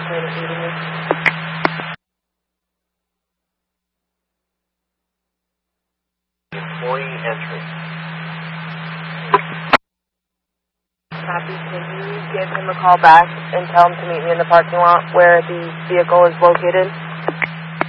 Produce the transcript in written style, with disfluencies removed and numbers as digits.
afraid of eating me. Employee entry. Copy. Can you give him a call back and tell him to meet me in the parking lot where the vehicle is located?